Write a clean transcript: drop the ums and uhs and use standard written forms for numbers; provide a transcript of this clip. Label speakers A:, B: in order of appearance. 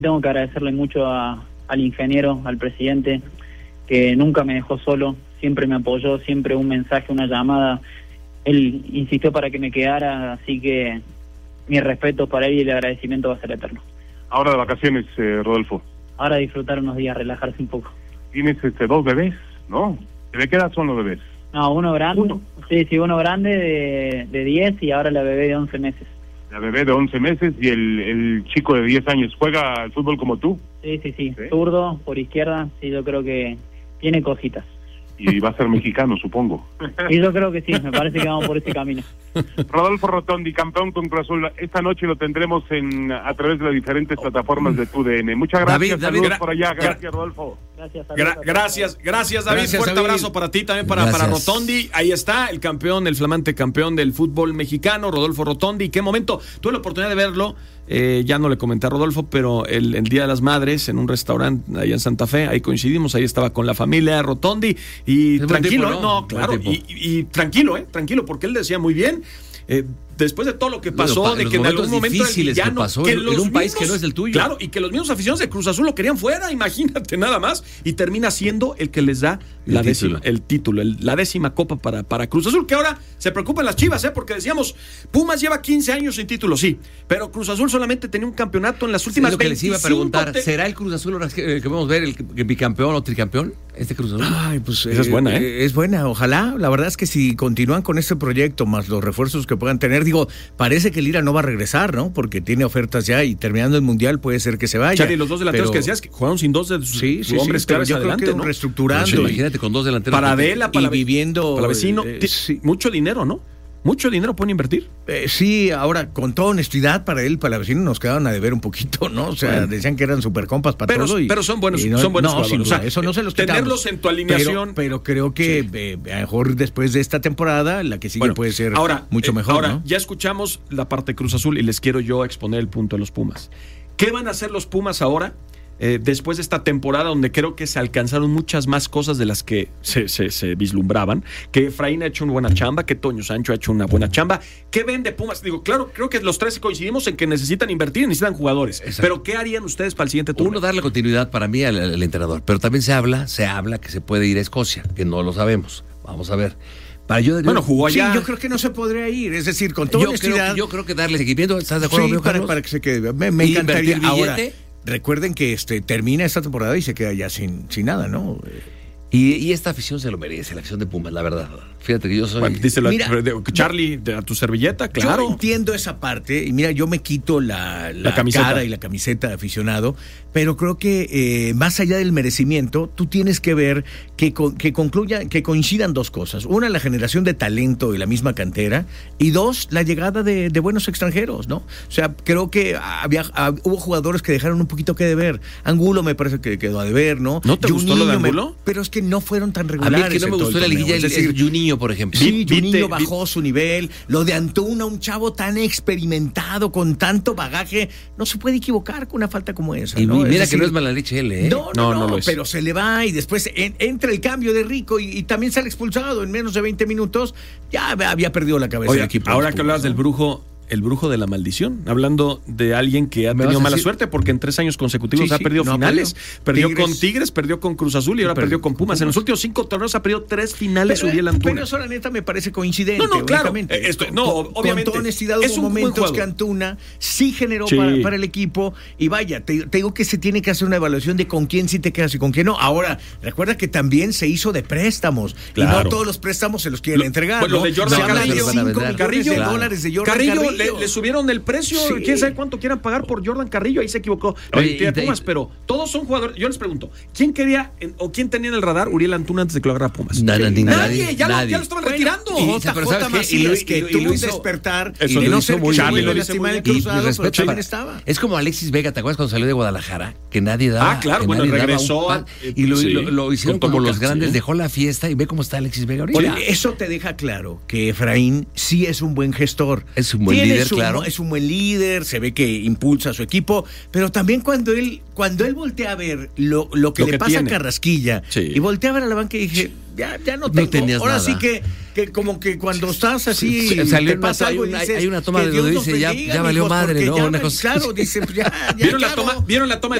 A: Tengo que agradecerle mucho al ingeniero, al presidente, que nunca me dejó solo, siempre me apoyó, siempre un mensaje, una llamada. Él insistió para que me quedara, así que mi respeto para él y el agradecimiento va a ser eterno.
B: Ahora de vacaciones, Rodolfo.
A: Ahora disfrutar unos días, relajarse un poco.
B: Tienes 2 bebés, ¿no? ¿De qué edad son los bebés?
A: No, uno grande, sí, uno grande de 10 y ahora la bebé de 11 meses.
B: La bebé de 11 meses y el chico de 10 años, ¿juega al fútbol como tú?
A: Sí, zurdo, por izquierda, sí, yo creo que tiene cositas.
B: Y va a ser mexicano, supongo.
A: Y yo creo que sí, me parece que vamos por ese camino.
B: Rodolfo Rotondi, campeón con Cruz Azul. Esta noche lo tendremos a través de las diferentes plataformas de TUDN. Muchas gracias, saludos por allá. Gracias, Rodolfo.
C: Gracias, David. Fuerte abrazo para ti, también para Rotondi. Ahí está, el flamante campeón del fútbol mexicano, Rodolfo Rotondi. Qué momento. Tuve la oportunidad de verlo. Ya no le comenté a Rodolfo, pero el Día de las Madres en un restaurante allá en Santa Fe, ahí coincidimos, ahí estaba con la familia Rotondi y tranquilo, tiempo, ¿no? Claro, y tranquilo, porque él decía muy bien, después de todo lo que pasó, de que en algún momento
D: ya no, pasó en un país que no es el tuyo.
C: Claro, y que los mismos aficionados de Cruz Azul lo querían fuera, imagínate nada más, y termina siendo el que les da la décima copa para Cruz Azul, que ahora se preocupan las Chivas, porque decíamos, Pumas lleva 15 años sin título, sí, pero Cruz Azul solamente tenía un campeonato en las últimas 25.
D: Les iba a preguntar, ¿será el Cruz Azul ahora que vamos a ver el bicampeón o tricampeón? Este Cruz Azul.
E: Ay, pues
C: esa es buena,
E: Es buena, ojalá. La verdad es que si continúan con este proyecto, más los refuerzos que puedan tener, parece que Lira no va a regresar, ¿no? Porque tiene ofertas ya y terminando el Mundial puede ser que se vaya.
C: Charlie, los dos delanteros que decías que jugaron sin dos de sus hombres claves adelante,
E: creo que reestructurando.
D: Pues imagínate con 2 delanteros.
C: Para Adela, para
E: viviendo.
C: Para vecino. Mucho dinero, ¿no? Mucho dinero pueden invertir.
E: Sí, ahora, con toda honestidad, para él, para la vecina, nos quedaban a deber un poquito, ¿no? O sea, decían que eran super compas para todo.
C: Pero son buenos jugadores.
E: O sea, eso no se los quitamos.
C: Tenerlos en tu alineación.
E: Pero creo que a lo mejor después de esta temporada, la que sigue puede ser mucho mejor,
C: ahora,
E: ¿no?
C: Ya escuchamos la parte de Cruz Azul y les quiero yo exponer el punto de los Pumas. ¿Qué van a hacer los Pumas ahora? Después de esta temporada donde creo que se alcanzaron muchas más cosas de las que se vislumbraban, que Efraín ha hecho una buena chamba, que Toño Sancho ha hecho una buena chamba. ¿Qué ven de Pumas? Claro, creo que los tres coincidimos en que necesitan invertir, necesitan jugadores. Exacto. Pero ¿qué harían ustedes para el siguiente torneo?
D: Uno, darle continuidad para mí al entrenador, pero también se habla que se puede ir a Escocia, que no lo sabemos. Vamos a ver.
C: Jugó allá.
E: Sí, yo creo que no se podría ir, es decir, con toda honestidad.
D: Yo creo que darle seguimiento, ¿estás de acuerdo?
E: Sí, para que se quede. Me encantaría ir ahora. Recuerden que termina esta temporada y se queda ya sin nada, ¿no?
D: Y esta afición se lo merece, la afición de Pumas, la verdad. Fíjate que yo soy...
C: Bueno, díselo Charlie, a tu servilleta, claro.
E: Yo entiendo esa parte, y mira, yo me quito la cara y la camiseta de aficionado, pero creo que más allá del merecimiento, tú tienes que ver que coincidan dos cosas. Una, la generación de talento de la misma cantera, y dos, la llegada de buenos extranjeros, ¿no? O sea, creo que hubo jugadores que dejaron un poquito que deber. Angulo me parece que quedó a deber, ¿no?
C: ¿No te gustó lo de Angulo?
E: Pero es que no fueron tan regulares.
D: A mí que no me gustó la liguilla, es decir, Juninho, por ejemplo.
E: Sí, Juninho bajó su nivel. Lo de Antuna, un chavo tan experimentado, con tanto bagaje, no se puede equivocar con una falta como esa,
D: y
E: ¿no?
D: Mira que no es mala leche él, ¿eh?
E: No, pero se le va y después entra el cambio de Rico y también sale expulsado en menos de 20 minutos. Ya había perdido la cabeza el equipo.
C: Ahora que hablabas del brujo, el brujo de la maldición, hablando de alguien que ha tenido mala suerte porque en 3 años consecutivos ha perdido finales, perdió con Tigres, perdió con Cruz Azul y ahora perdió con Pumas. En los últimos 5 torneos ha perdido 3 finales Uriel Antuna.
E: Pero eso la neta me parece coincidente.
C: Claro.
E: Obviamente. Con toda honestidad hubo momentos que Antuna sí generó para el equipo y vaya, te digo que se tiene que hacer una evaluación de con quién sí te quedas y con quién no. Ahora, recuerda que también se hizo de préstamos y no todos los préstamos se los quieren entregar.
C: Lo de Jordan Carrillo,
E: $5 millones de Carrillo.
C: Le subieron el precio, quién sabe cuánto quieran pagar por Jordan Carrillo, ahí se equivocó. Pumas, pero todos son jugadores. Yo les pregunto, ¿quién quería o quién tenía en el radar Uriel Antuna antes de que lo agarrara Pumas?
D: Nadie.
C: Ya lo estaban retirando.
E: JJ Macías, que tuvo un despertar y no sé qué Charlie lo lastimó el cruzado, pero también estaba.
D: Es como Alexis Vega, ¿te acuerdas cuando salió de Guadalajara? Que nadie daba.
C: Claro, bueno, regresó.
D: Y lo hicieron como los grandes, dejó la fiesta y ve cómo está Alexis Vega ahorita.
E: Eso te deja claro que Efraín sí es un buen gestor.
D: Es un buen líder. líder, claro.
E: Es un buen líder, se ve que impulsa a su equipo, pero también cuando él voltea a ver lo que le pasa a Carrasquilla, y voltea a ver a la banca y dije, ya no tengo. Ahora
D: nada.
E: Sí que como que cuando estás así,
D: salió
E: te pasa algo y dices,
D: hay una toma de donde dice, ya valió madre, ¿no?
E: Claro, dice, ya
C: ¿Vieron la toma